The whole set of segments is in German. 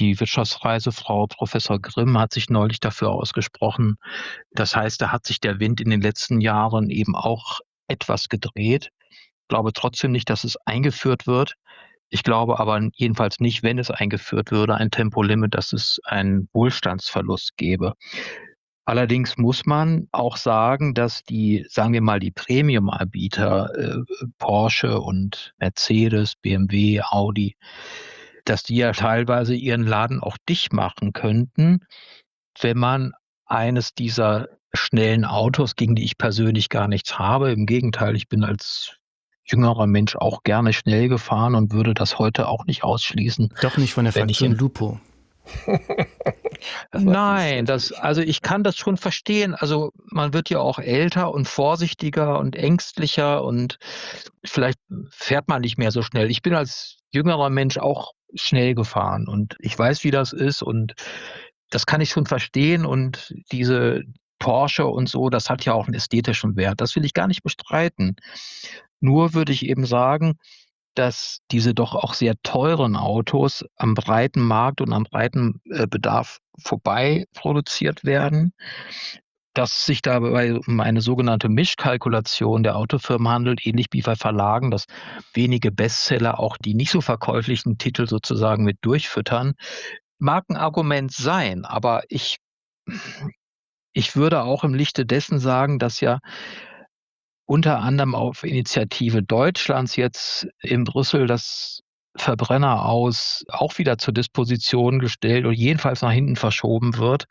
Die Wirtschaftsreisefrau Professor Grimm hat sich neulich dafür ausgesprochen. Das heißt, da hat sich der Wind in den letzten Jahren eben auch etwas gedreht. Ich glaube trotzdem nicht, dass es eingeführt wird. Ich glaube aber jedenfalls nicht, wenn es eingeführt würde, ein Tempolimit, dass es einen Wohlstandsverlust gäbe. Allerdings muss man auch sagen, dass die, sagen wir mal, die Premium-Anbieter, Porsche und Mercedes, BMW, Audi, dass die ja teilweise ihren Laden auch dicht machen könnten, wenn man eines dieser schnellen Autos, gegen die ich persönlich gar nichts habe. Im Gegenteil, ich bin als jüngerer Mensch auch gerne schnell gefahren und würde das heute auch nicht ausschließen, Doch nicht von der wenn ich Fraktion Lupo. Nein, ich kann das schon verstehen. Also, man wird ja auch älter und vorsichtiger und ängstlicher und vielleicht fährt man nicht mehr so schnell. Ich bin als jüngerer Mensch auch schnell gefahren und ich weiß, wie das ist und das kann ich schon verstehen und diese Porsche und so, das hat ja auch 'n ästhetischen Wert. Das will ich gar nicht bestreiten. Nur würde ich eben sagen, dass diese doch auch sehr teuren Autos am breiten Markt und am breiten, Bedarf vorbei produziert werden, dass es sich dabei um eine sogenannte Mischkalkulation der Autofirmen handelt, ähnlich wie bei Verlagen, dass wenige Bestseller auch die nicht so verkäuflichen Titel sozusagen mit durchfüttern. Mag 'n Argument sein, aber ich würde auch im Lichte dessen sagen, dass ja unter anderem auf Initiative Deutschlands jetzt in Brüssel das Verbrenner aus auch wieder zur Disposition gestellt oder jedenfalls nach hinten verschoben wird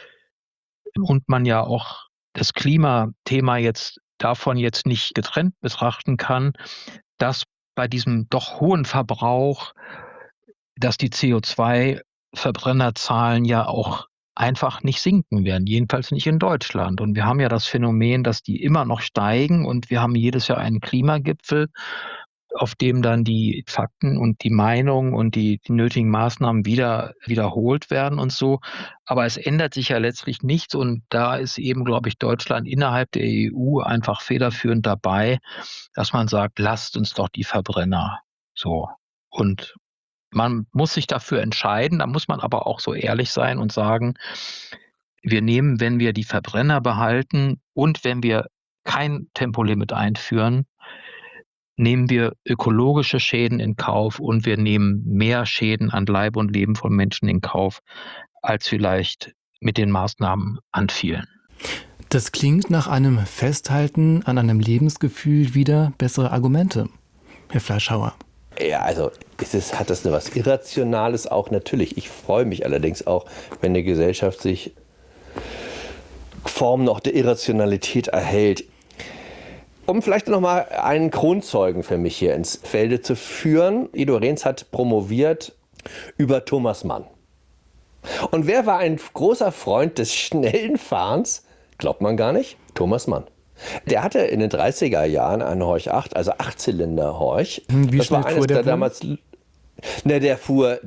und man ja auch das Klimathema davon jetzt nicht getrennt betrachten kann, dass bei diesem doch hohen Verbrauch, dass die CO2-Verbrennerzahlen ja auch einfach nicht sinken werden, jedenfalls nicht in Deutschland. Und wir haben ja das Phänomen, dass die immer noch steigen und wir haben jedes Jahr einen Klimagipfel, auf dem dann die Fakten und die Meinung und die nötigen Maßnahmen wiederholt werden und so. Aber es ändert sich ja letztlich nichts und da ist eben, glaube ich, Deutschland innerhalb der EU einfach federführend dabei, dass man sagt: „Lasst uns doch die Verbrenner“, so. Und man muss sich dafür entscheiden, da muss man aber auch so ehrlich sein und sagen: „Wir nehmen, wenn wir die Verbrenner behalten und wenn wir kein Tempolimit einführen, nehmen wir ökologische Schäden in Kauf und wir nehmen mehr Schäden an Leib und Leben von Menschen in Kauf, als vielleicht mit den Maßnahmen anfielen.“ Das klingt nach einem Festhalten an einem Lebensgefühl wider bessere Argumente, Herr Fleischhauer. Ja, also hat das was Irrationales auch natürlich. Ich freue mich allerdings auch, wenn eine Gesellschaft sich Formen noch der Irrationalität erhält. Um vielleicht noch mal einen Kronzeugen für mich hier ins Felde zu führen. Ido Rehns hat promoviert über Thomas Mann. Und wer war ein großer Freund des schnellen Fahrens? Glaubt man gar nicht. Thomas Mann. Der hatte in den 30er Jahren einen Horch 8, also 8-Zylinder-Horch. Wie das schnell war eines fuhr der der damals. Ne, der fuhr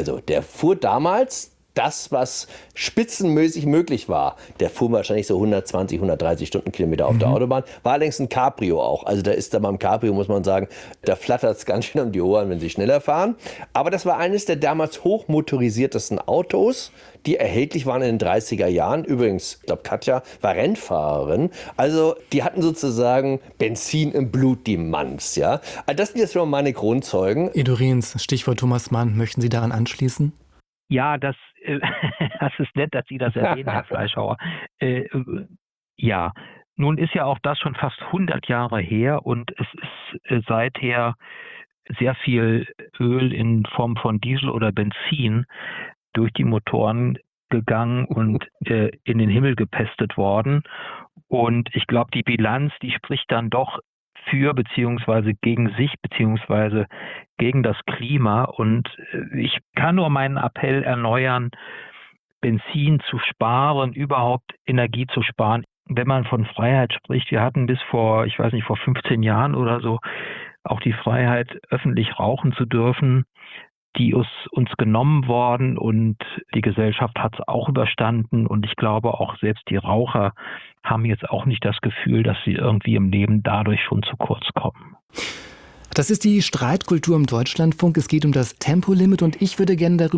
damals das, was spitzenmäßig möglich war. Der fuhr wahrscheinlich so 120, 130 Stundenkilometer auf der Autobahn. War allerdings ein Cabrio auch. Also da ist da beim Cabrio, muss man sagen, da flattert es ganz schön um die Ohren, wenn sie schneller fahren. Aber das war eines der damals hochmotorisiertesten Autos, die erhältlich waren in den 30er Jahren. Übrigens, ich glaube, Katja war Rennfahrerin. Also die hatten sozusagen Benzin im Blut, die Manns. Ja? Also das sind jetzt schon mal meine Grundzeugen. Ido Rehns, Stichwort Thomas Mann. Möchten Sie daran anschließen? Ja, das ist nett, dass Sie das erwähnen, Herr Fleischhauer. Ja, nun ist ja auch das schon fast 100 Jahre her und es ist seither sehr viel Öl in Form von Diesel oder Benzin durch die Motoren gegangen und in den Himmel gepestet worden. Und ich glaube, die Bilanz, die spricht dann doch für beziehungsweise gegen sich beziehungsweise gegen das Klima. Und ich kann nur meinen Appell erneuern, Benzin zu sparen, überhaupt Energie zu sparen. Wenn man von Freiheit spricht, wir hatten bis vor 15 Jahren oder so auch die Freiheit, öffentlich rauchen zu dürfen. Die ist uns genommen worden und die Gesellschaft hat es auch überstanden. Und ich glaube, auch selbst die Raucher haben jetzt auch nicht das Gefühl, dass sie irgendwie im Leben dadurch schon zu kurz kommen. Das ist die Streitkultur im Deutschlandfunk. Es geht um das Tempolimit und ich würde gerne darüber